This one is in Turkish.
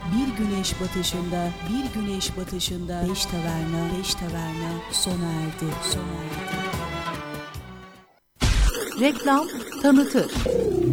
Bir güneş batışında, bir güneş batışında beş taverna, beş taverna sona erdi, sona erdi. Reklam tanıtır.